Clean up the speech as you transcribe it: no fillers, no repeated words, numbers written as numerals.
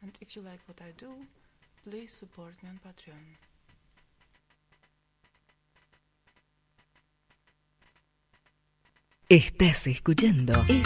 And if you like what I do, please support me on Patreon. Estás escuchando